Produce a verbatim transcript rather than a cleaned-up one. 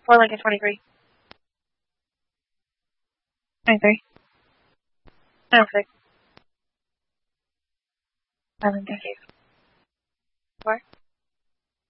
four Lincoln twenty-three. twenty-three. nine oh six. five Lincoln Cave.